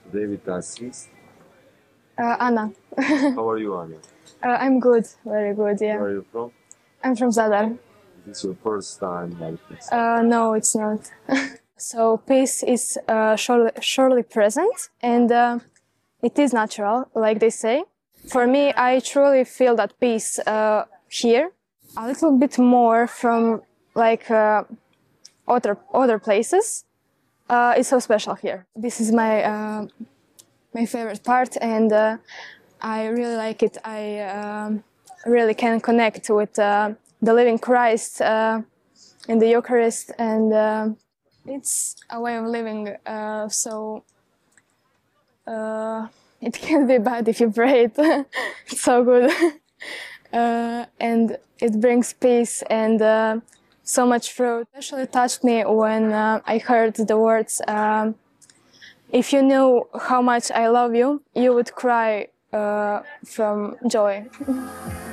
Today with us. Anna. How are you, Anya? I'm good, very good, Where yeah. are you from? I'm from Zadar. This is your first time like this. No, it's not. So peace is surely present, and it is natural, like they say. For me, I truly feel that peace here, a little bit more from like other places. It's so special here. This is my favorite part, and I really like it. I really can connect with the living Christ in the Eucharist, and it's a way of living. So it can be bad if you pray it. It's so good, and it brings peace and so much fruit. It especially touched me when I heard the words. If you knew how much I love you, you would cry from joy.